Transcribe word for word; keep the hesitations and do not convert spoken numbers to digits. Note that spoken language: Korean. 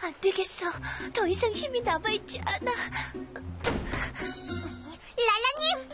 안 되겠어. 더 이상 힘이 남아있지 않아. 랄라님!